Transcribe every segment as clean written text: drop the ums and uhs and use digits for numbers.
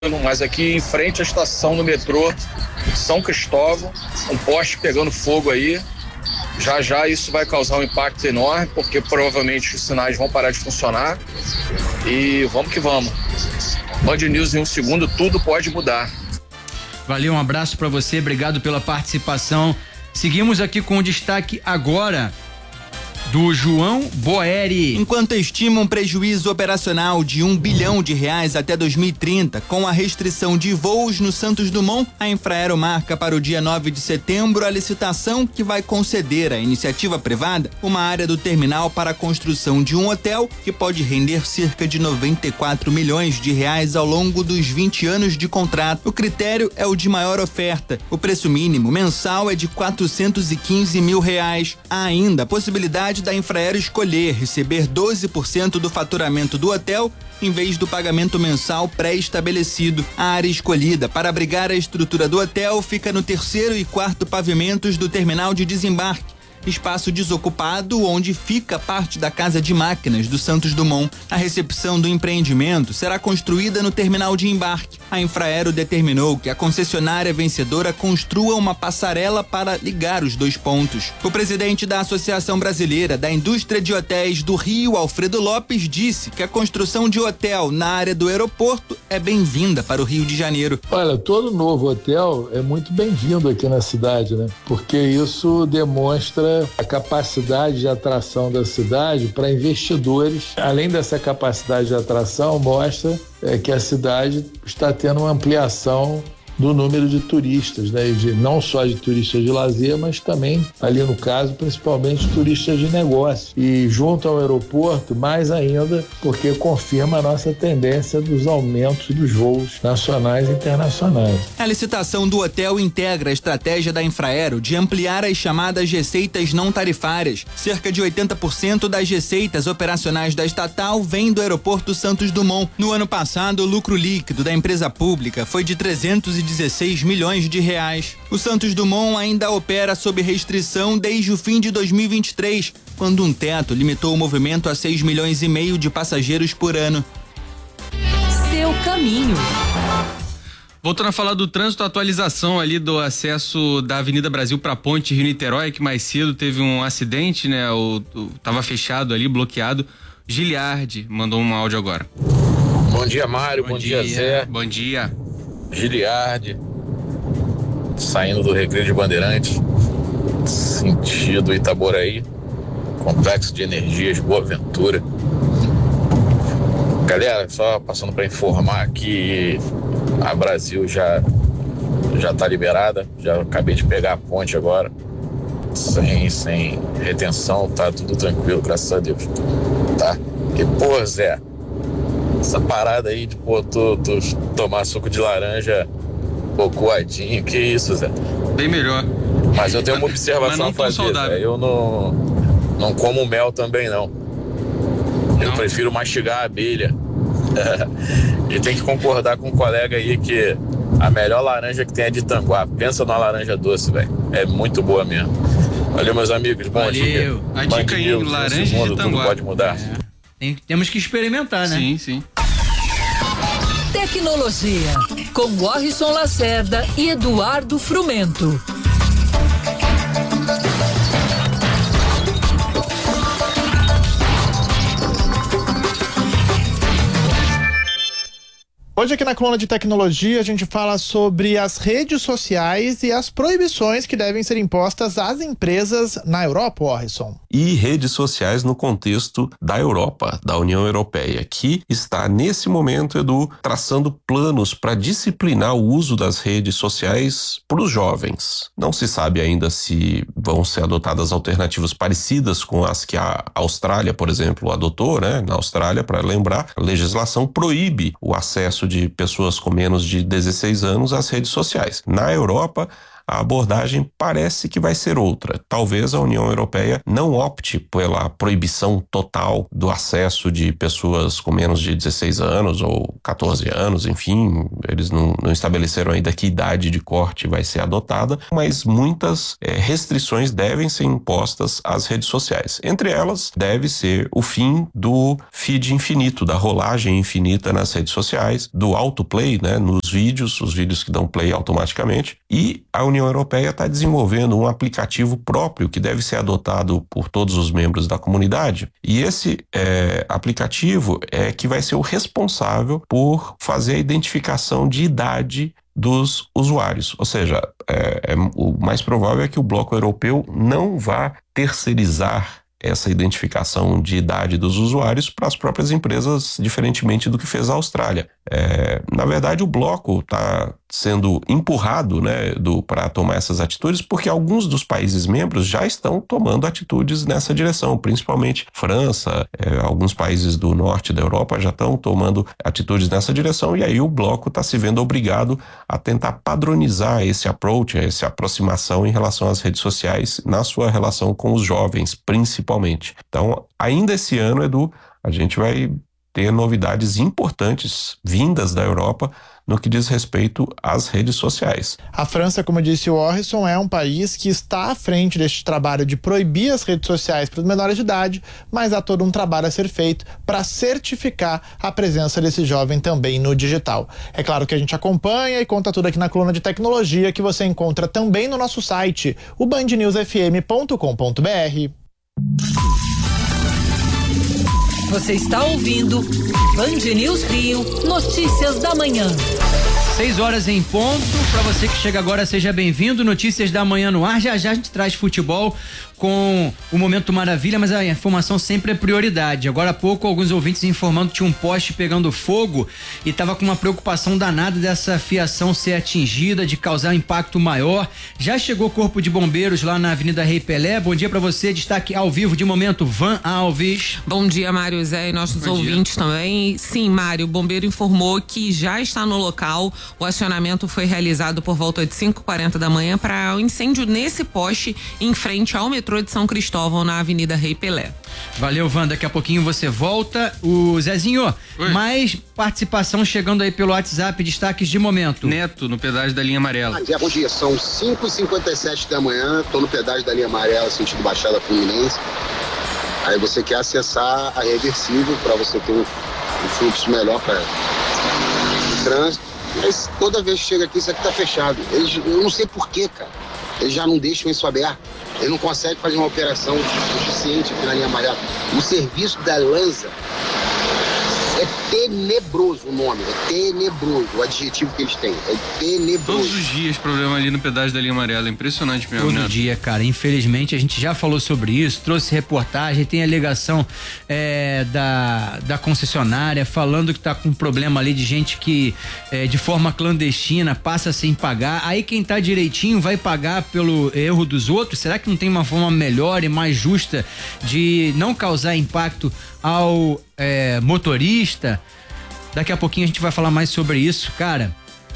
mas aqui em frente à estação do metrô São Cristóvão, um poste pegando fogo aí. Já já isso vai causar um impacto enorme, porque provavelmente os sinais vão parar de funcionar. E vamos que vamos. Band News em um segundo, tudo pode mudar. Valeu, um abraço para você, obrigado pela participação. Seguimos aqui com o destaque agora do João Boeri. Enquanto estima um prejuízo operacional de R$1 bilhão até 2030, com a restrição de voos no Santos Dumont, a Infraero marca para o dia 9 de setembro a licitação que vai conceder à iniciativa privada uma área do terminal para a construção de um hotel que pode render cerca de R$94 milhões ao longo dos 20 anos de contrato. O critério é o de maior oferta. O preço mínimo mensal é de R$415 mil. Há ainda a possibilidade da Infraero escolher receber 12% do faturamento do hotel em vez do pagamento mensal pré-estabelecido. A área escolhida para abrigar a estrutura do hotel fica no 3º e 4º pavimentos do terminal de desembarque, espaço desocupado onde fica parte da casa de máquinas do Santos Dumont. A recepção do empreendimento será construída no terminal de embarque. A Infraero determinou que a concessionária vencedora construa uma passarela para ligar os dois pontos. O presidente da Associação Brasileira da Indústria de Hotéis do Rio, Alfredo Lopes, disse que a construção de hotel na área do aeroporto é bem-vinda para o Rio de Janeiro. Olha, todo novo hotel é muito bem-vindo aqui na cidade, né? Porque isso demonstra a capacidade de atração da cidade para investidores. Além dessa capacidade de atração, mostra que a cidade está tendo uma ampliação do número de turistas, né? Não só de turistas de lazer, mas também, ali no caso, principalmente turistas de negócio. E junto ao aeroporto, mais ainda, porque confirma a nossa tendência dos aumentos dos voos nacionais e internacionais. A licitação do hotel integra a estratégia da Infraero de ampliar as chamadas receitas não tarifárias. Cerca de 80% das receitas operacionais da estatal vem do aeroporto Santos Dumont. No ano passado, o lucro líquido da empresa pública foi de 316 milhões de reais. O Santos Dumont ainda opera sob restrição desde o fim de 2023, quando um teto limitou o movimento a 6,5 milhões de passageiros por ano. Seu caminho. Voltando a falar do trânsito, a atualização ali do acesso da Avenida Brasil para a Ponte Rio-Niterói, que mais cedo teve um acidente, né? Tava fechado ali, bloqueado. Giliardi mandou um áudio agora. Bom dia, Mário. Bom dia, Zé. Bom dia. Giliardi, saindo do Recreio de Bandeirantes, sentido Itaboraí, Complexo de Energias Boa Ventura. Galera, só passando para informar que a Brasil já tá liberada, já acabei de pegar a ponte agora, sem retenção, tá tudo tranquilo, graças a Deus, tá? E pô, Zé, essa parada aí de tu tomar suco de laranja coadinho, que isso, Zé? Bem melhor. Mas eu tenho uma observação a fazer, Zé. Eu não como mel também, não. Eu prefiro mastigar a abelha. E tem que concordar com um colega aí que a melhor laranja que tem é de Tanguá. Pensa numa laranja doce, velho. É muito boa mesmo. Valeu, meus amigos. Bom dia. A dica aí, laranja de Tanguá. Tudo pode mudar. Temos que experimentar, né? Sim. Tecnologia, com Warrison Lacerda e Eduardo Frumento. Hoje aqui na coluna de tecnologia a gente fala sobre as redes sociais e as proibições que devem ser impostas às empresas na Europa, Warrison. E redes sociais no contexto da Europa, da União Europeia, que está nesse momento, Edu, traçando planos para disciplinar o uso das redes sociais para os jovens. Não se sabe ainda se vão ser adotadas alternativas parecidas com as que a Austrália, por exemplo, adotou, né? Na Austrália, para lembrar, a legislação proíbe o acesso de pessoas com menos de 16 anos às redes sociais. Na Europa, a abordagem parece que vai ser outra. Talvez a União Europeia não opte pela proibição total do acesso de pessoas com menos de 16 anos ou 14 anos, enfim, eles não estabeleceram ainda que idade de corte vai ser adotada, mas muitas restrições devem ser impostas às redes sociais. Entre elas, deve ser o fim do feed infinito, da rolagem infinita nas redes sociais, do autoplay, né, nos vídeos, os vídeos que dão play automaticamente, e a União Europeia está desenvolvendo um aplicativo próprio que deve ser adotado por todos os membros da comunidade, e esse aplicativo é que vai ser o responsável por fazer a identificação de idade dos usuários, ou seja, o mais provável é que o bloco europeu não vá terceirizar essa identificação de idade dos usuários para as próprias empresas, diferentemente do que fez a Austrália. Na verdade, o bloco está sendo empurrado, né, para tomar essas atitudes, porque alguns dos países membros já estão tomando atitudes nessa direção, principalmente França, alguns países do norte da Europa já estão tomando atitudes nessa direção, e aí o bloco está se vendo obrigado a tentar padronizar esse approach, essa aproximação em relação às redes sociais, na sua relação com os jovens, principalmente. Então, ainda esse ano, Edu, a gente vai ter novidades importantes vindas da Europa no que diz respeito às redes sociais. A França, como disse o Orrisson, é um país que está à frente deste trabalho de proibir as redes sociais para os menores de idade, mas há todo um trabalho a ser feito para certificar a presença desse jovem também no digital. É claro que a gente acompanha e conta tudo aqui na coluna de tecnologia, que você encontra também no nosso site, o bandnewsfm.com.br. Você está ouvindo Band News Rio, notícias da manhã. 6 horas em ponto. Para você que chega agora, seja bem-vindo. Notícias da manhã no ar. Já já a gente traz futebol com o Momento Maravilha, mas a informação sempre é prioridade. Agora há pouco, alguns ouvintes informando que tinha um poste pegando fogo e tava com uma preocupação danada dessa fiação ser atingida, de causar impacto maior. Já chegou o Corpo de Bombeiros lá na Avenida Rei Pelé. Bom dia para você, destaque ao vivo de momento, Van Alves. Bom dia, Mário Zé e nossos ouvintes também. Sim, Mário, o bombeiro informou que já está no local. O acionamento foi realizado por volta de 5h40 da manhã para o incêndio nesse poste em frente ao metrô de São Cristóvão, na Avenida Rei Pelé. Valeu, Van, daqui a pouquinho você volta. O Zezinho, mais participação chegando aí pelo WhatsApp, destaques de momento. Neto, no pedágio da linha amarela. Bom dia, são 5h57 da manhã, tô no pedágio da linha amarela, sentido Baixada Fluminense. Aí você quer acessar a reversível para você ter um fluxo melhor para o trânsito, mas toda vez que chega aqui, isso aqui tá fechado. Eu não sei porquê, cara. Eles já não deixam isso aberto. Ele não consegue fazer uma operação eficiente aqui na linha amarela. O serviço da Lanza é tenebroso o nome, é tenebroso o adjetivo que eles têm, é tenebroso. Todos os dias problema ali no pedágio da linha amarela, é impressionante mesmo. Todo dia, cara, infelizmente a gente já falou sobre isso, trouxe reportagem, tem alegação da concessionária falando que tá com problema ali de gente que de forma clandestina passa sem pagar, aí quem tá direitinho vai pagar pelo erro dos outros. Será que não tem uma forma melhor e mais justa de não causar impacto ao motorista? Daqui a pouquinho a gente vai falar mais sobre isso, cara.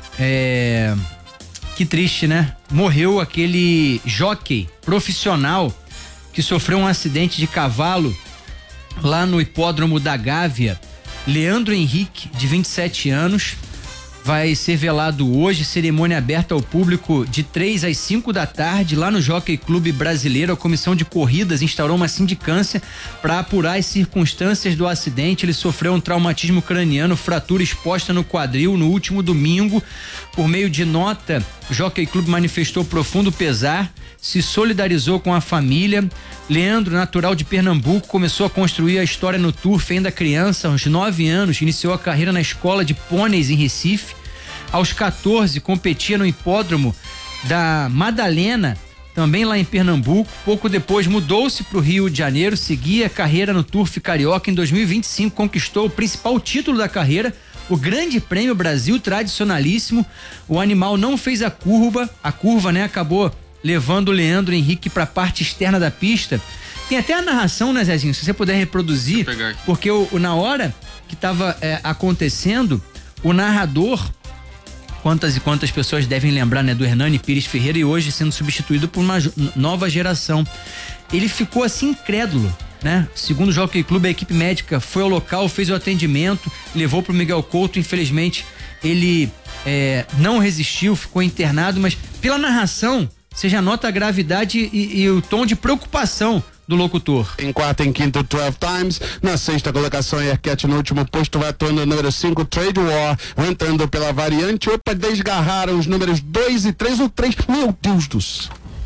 Que triste, né? Morreu aquele jockey profissional que sofreu um acidente de cavalo lá no hipódromo da Gávea. Leandro Henrique, de 27 anos, vai ser velado hoje, cerimônia aberta ao público de 3 às 5 da tarde, lá no Jockey Clube Brasileiro. A comissão de corridas instaurou uma sindicância para apurar as circunstâncias do acidente. Ele sofreu um traumatismo craniano, fratura exposta no quadril no último domingo. Por meio de nota, o Jockey Clube manifestou profundo pesar, se solidarizou com a família. Leandro, natural de Pernambuco, começou a construir a história no turf ainda criança. Aos 9 anos, iniciou a carreira na escola de pôneis em Recife. Aos 14, competia no hipódromo da Madalena, também lá em Pernambuco. Pouco depois, mudou-se para o Rio de Janeiro, seguia a carreira no turf carioca. Em 2025, conquistou o principal título da carreira, o Grande Prêmio Brasil Tradicionalíssimo. O animal não fez a curva, né? Acabou levando o Leandro Henrique para a parte externa da pista. Tem até a narração, né, Zezinho? Se você puder reproduzir, porque na hora que estava acontecendo, o narrador Quantas e quantas pessoas devem lembrar, né, do Hernani Pires Ferreira, e hoje sendo substituído por uma nova geração. Ele ficou assim incrédulo, né? Segundo o Jockey Club, a equipe médica foi ao local, fez o atendimento, levou pro Miguel Couto. Infelizmente ele não resistiu, ficou internado, mas pela narração você já nota a gravidade e o tom de preocupação do locutor. Em quarto e em quinto, 12 Times. Na sexta colocação, Erquete no último posto vai atuando o número 5, Trade War, entrando pela variante. Opa, desgarraram os números 2 e 3. O 3, meu Deus do céu.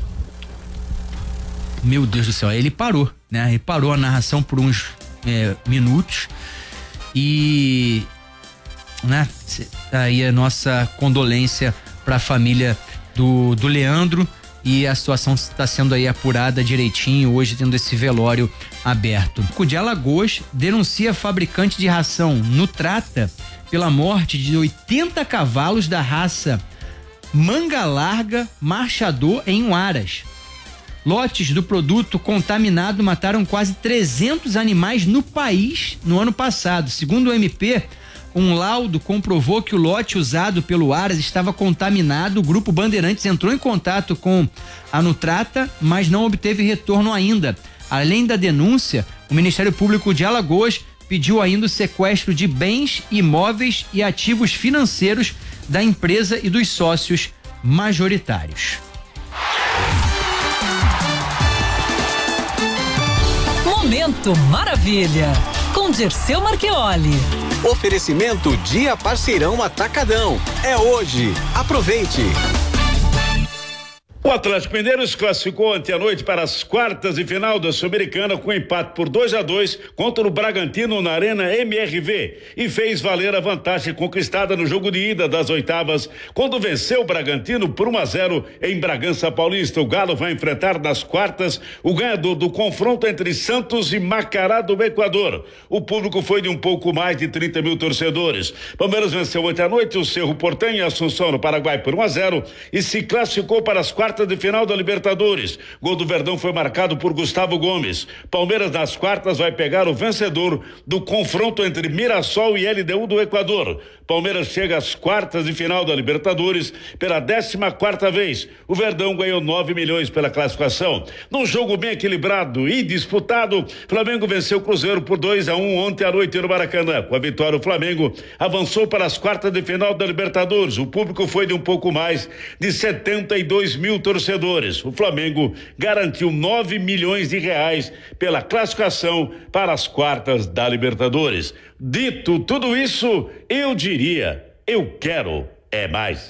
Meu Deus do céu, ele parou, né? Ele parou a narração por uns minutos e, né? Aí a nossa condolência para a família do Leandro, e a situação está sendo aí apurada direitinho, hoje tendo esse velório aberto. O de Alagoas denuncia fabricante de ração Nutrata pela morte de 80 cavalos da raça Manga Larga Marchador em Huaras. Lotes do produto contaminado mataram quase 300 animais no país no ano passado. Segundo o MP, um laudo comprovou que o lote usado pelo Aras estava contaminado. O Grupo Bandeirantes entrou em contato com a Nutrata, mas não obteve retorno ainda. Além da denúncia, o Ministério Público de Alagoas pediu ainda o sequestro de bens, imóveis e ativos financeiros da empresa e dos sócios majoritários. Momento Maravilha, com Dirceu Marchioli. Oferecimento Dia Parceirão Atacadão. É hoje. Aproveite. O Atlético Mineiro se classificou ontem à noite para as quartas de final da Sul-Americana com empate por 2-2 contra o Bragantino na Arena MRV e fez valer a vantagem conquistada no jogo de ida das oitavas quando venceu o Bragantino por 1-0 em Bragança Paulista. O Galo vai enfrentar nas quartas o ganhador do confronto entre Santos e Macará do Equador. O público foi de um pouco mais de 30 mil torcedores. Palmeiras venceu ontem à noite o Cerro Porteño em Assunção, no Paraguai, por 1-0 e se classificou para as quartas de final da Libertadores. Gol do Verdão foi marcado por Gustavo Gomes. Palmeiras nas quartas vai pegar o vencedor do confronto entre Mirassol e LDU do Equador. Palmeiras chega às quartas de final da Libertadores pela 14ª vez. O Verdão ganhou 9 milhões pela classificação. Num jogo bem equilibrado e disputado, Flamengo venceu o Cruzeiro por 2-1 ontem à noite no Maracanã. Com a vitória, o Flamengo avançou para as quartas de final da Libertadores. O público foi de um pouco mais de 72 mil torcedores. O Flamengo garantiu 9 milhões de reais pela classificação para as quartas da Libertadores. Dito tudo isso, eu diria, eu quero é mais.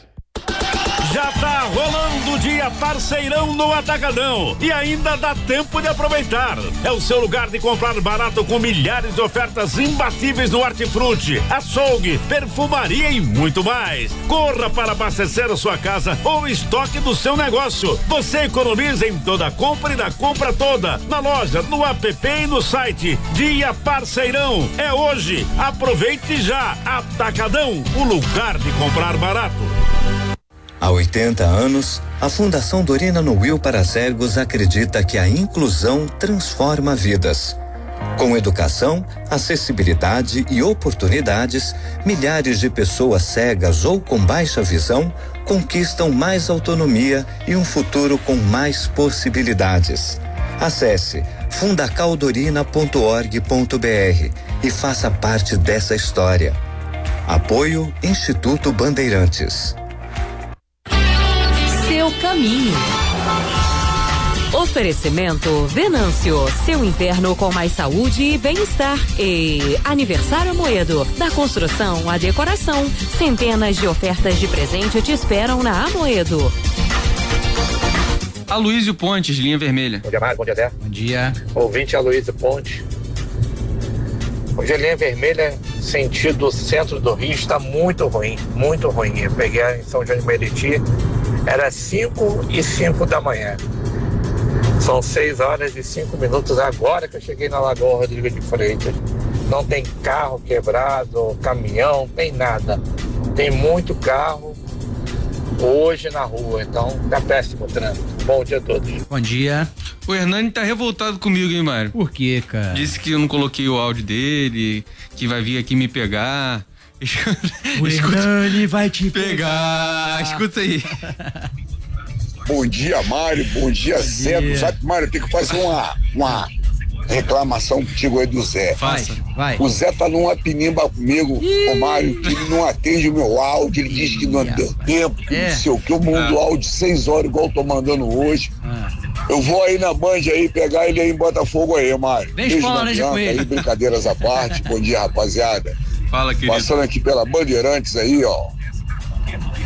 Já tá rolando o Dia Parceirão no Atacadão e ainda dá tempo de aproveitar. É o seu lugar de comprar barato com milhares de ofertas imbatíveis no Hortifruti, açougue, perfumaria e muito mais. Corra para abastecer a sua casa ou estoque do seu negócio. Você economiza em toda a compra e da compra toda, na loja, no app e no site. Dia Parceirão é hoje. Aproveite já. Atacadão, o lugar de comprar barato. Há 80 anos, a Fundação Dorina Noil para Cegos acredita que a inclusão transforma vidas. Com educação, acessibilidade e oportunidades, milhares de pessoas cegas ou com baixa visão conquistam mais autonomia e um futuro com mais possibilidades. Acesse fundacaldorina.org.br e faça parte dessa história. Apoio Instituto Bandeirantes. Seu caminho. Oferecimento Venâncio, seu inverno com mais saúde e bem-estar. E Aniversário Amoedo, da construção à decoração. Centenas de ofertas de presente te esperam na Amoedo. Aloysio Pontes, linha vermelha. Bom dia, Mário, bom dia, Dé. Bom dia. Ouvinte Aloysio Pontes. Hoje a linha vermelha, sentido centro do Rio, está muito ruim, muito ruim. Eu peguei em São João de Meriti, era 5:05 da manhã. São 6h05 agora que eu cheguei na Lagoa Rodrigo de Freitas. Não tem carro quebrado, caminhão, tem nada. Tem muito carro hoje na rua, então tá péssimo o trânsito. Bom dia a todos. Bom dia. O Hernani tá revoltado comigo, hein, Mário? Por quê, cara? Disse que eu não coloquei o áudio dele, que vai vir aqui me pegar. O Hernani vai te pegar. Escuta aí. Bom dia, Mário. Bom dia, Zé. Sabe, Mário, tem que fazer uma reclamação contigo aí do Zé. Vai. O Zé tá numa pinimba comigo, ô Mário, que ele não atende o meu áudio, ele diz que não deu tempo, que não sei o que, eu mando áudio 6 horas igual eu tô mandando hoje. Eu vou aí na Band aí, pegar ele aí em Botafogo aí, Mário. Beijo na Bianca aí, brincadeiras à parte. Bom dia, rapaziada. Fala, querido. Passando aqui pela Bandeirantes aí, ó.